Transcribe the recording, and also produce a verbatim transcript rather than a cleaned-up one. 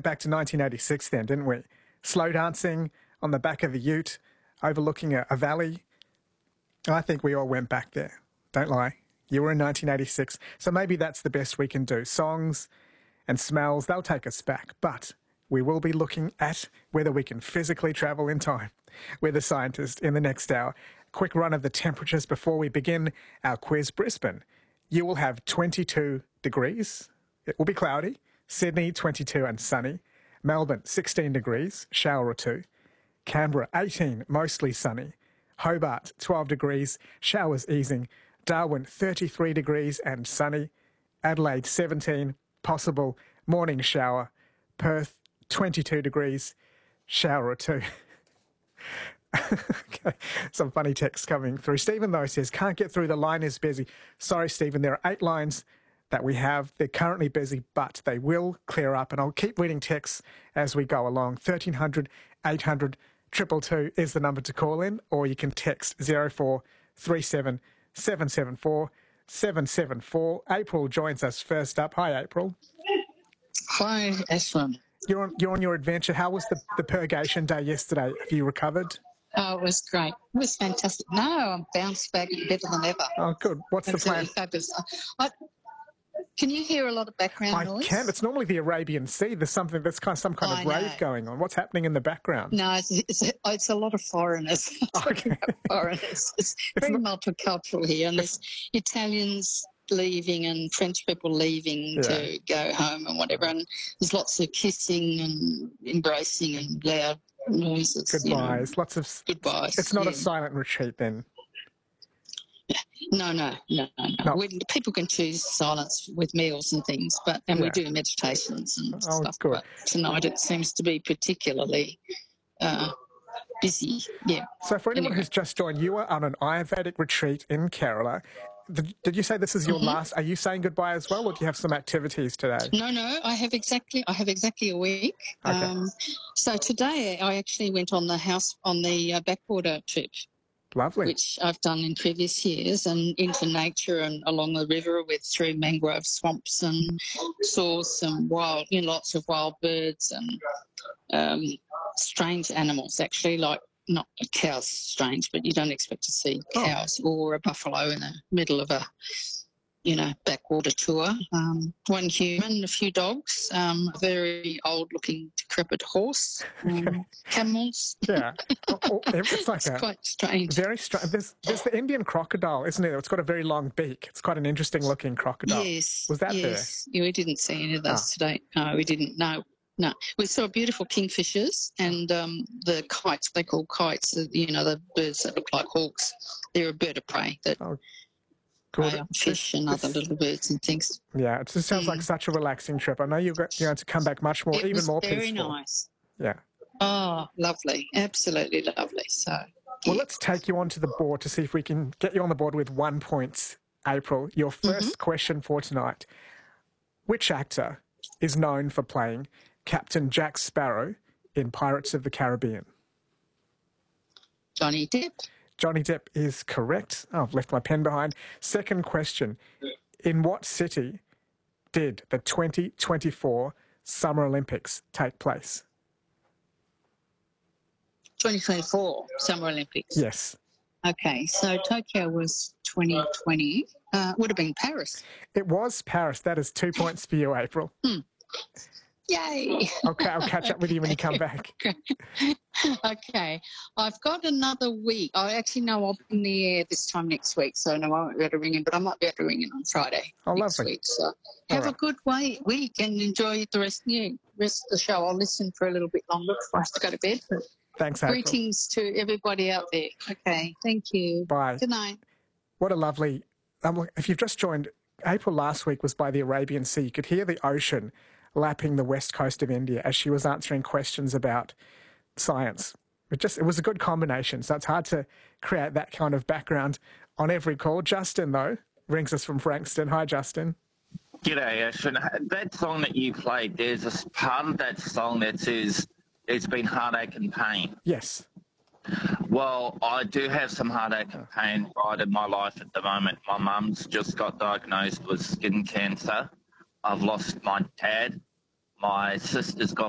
back to nineteen eighty-six then, didn't we? Slow dancing on the back of the ute, overlooking a, a valley. I think we all went back there. Don't lie. You were in nineteen eighty-six, so maybe that's the best we can do. Songs and smells, they'll take us back, but we will be looking at whether we can physically travel in time with a scientist in the next hour. Quick run of the temperatures before we begin our quiz. Brisbane, you will have twenty-two degrees. It will be cloudy. Sydney, twenty-two and sunny. Melbourne, sixteen degrees, shower or two. Canberra, eighteen, mostly sunny. Hobart, twelve degrees, showers easing. Darwin, thirty-three degrees and sunny. Adelaide, seventeen, possible morning shower. Perth, twenty-two degrees, shower or two. Okay, some funny text coming through. Stephen, though, says, can't get through, the line is busy. Sorry, Stephen, there are eight lines that we have. They're currently busy, but they will clear up, and I'll keep reading texts as we go along. thirteen hundred, eight hundred, two two two is the number to call in, or you can text zero four three seven, seven seven four, seven seven four. April joins us first up. Hi, April. Hi, Ashwin. You're on, you're on your adventure. How was the, the purgation day yesterday? Have you recovered? Oh, it was great. It was fantastic. No, I'm bounced back better than ever. Oh, good. What's Absolutely the plan? fabulous. I, can you hear a lot of background I noise? can. It's normally the Arabian Sea. There's something that's kind of some kind I of know. rave going on. What's happening in the background? No, it's, it's, it's a lot of foreigners. Talking Okay. about foreigners. It's very multicultural here, and there's Italians leaving and French people leaving Yeah. to go home and whatever, and there's lots of kissing and embracing and loud noises. Goodbyes. You know. Lots of... Goodbyes. It's not yeah. a silent retreat then. No, no, no, no. No. We, people can choose silence with meals and things, but and Yeah. we do meditations and Oh, stuff. good. But tonight it seems to be particularly uh, busy. Yeah. So for anyone Anyway. who's just joined, you are on an Ayurvedic retreat in Kerala. Did, did you say this is your Mm-hmm. last? Are you saying goodbye as well, or do you have some activities today? No, no. I have exactly. I have exactly a week. Okay. Um, so today I actually went on the house on the uh, backwater trip, Lovely. which I've done in previous years, and into nature and along the river with through mangrove swamps, and saw some wild, you know, lots of wild birds and um, strange animals. Actually, like not cows, strange, but you don't expect to see Oh. cows or a buffalo in the middle of a, you know, backwater tour. Um, one human, a few dogs, um, a very old-looking decrepit horse, um, Okay. camels. Yeah. Oh, oh, it's like It's a quite strange. very strange. There's, there's the Indian crocodile, isn't it? It's got a very long beak. It's quite an interesting looking crocodile. Yes. Was that there? yes. Yeah, we didn't see any of those Ah. today. No, we didn't. No, no. We saw beautiful kingfishers and um, the kites. They call kites. the- You know, the birds that look like hawks. They're a bird of prey that Oh, prey good. on fish and This- other little birds and things. Yeah, it just sounds like Mm. such a relaxing trip. I know you're go- you're going to come back much more, It even was more very peaceful. nice. Yeah. Oh, lovely. Absolutely lovely. So, Well, yeah. let's take you onto the board to see if we can get you on the board with one point, April. Your 1st question for tonight. Which actor is known for playing Captain Jack Sparrow in Pirates of the Caribbean? Johnny Depp. Johnny Depp is correct. Oh, I've left my pen behind. Second question. In what city did the twenty twenty-four Summer Olympics take place? twenty twenty-four Summer Olympics. Yes. Okay, so Tokyo was twenty twenty. Uh, would have been Paris. It was Paris. That is two points for you, April. Yay! Okay, I'll catch up with you when you come back. Okay, I've got another week. I actually know I'll be in the air this time next week, so no, I won't be able to ring in, but I might be able to ring in on Friday Oh, next lovely. week. So have right. a good way, week and enjoy the rest, yeah, rest of the show. I'll listen for a little bit longer before I have to go to bed. But Thanks, April. greetings to everybody out there. Okay, thank you. Bye. Good night. What a lovely... Um, if you've just joined, April last week was by the Arabian Sea. You could hear the ocean lapping the west coast of India as she was answering questions about science. It just it was a good combination, so it's hard to create that kind of background on every call. Justin, though, rings us from Frankston. Hi, Justin. G'day, Ashwin. That song that you played, there's a part of that song that says it's been heartache and pain. Yes. Well, I do have some heartache and pain right in my life at the moment. My mum's just got diagnosed with skin cancer. I've lost my dad. My sister's got